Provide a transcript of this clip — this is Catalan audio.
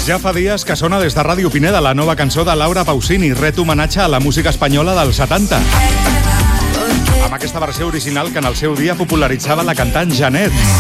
Ja fa dies que sona des de Ràdio Pineda la nova cançó de Laura Pausini, ret homenatge a la música espanyola dels 70. Amb aquesta versió original que en el seu dia popularitzava la cantant Janet.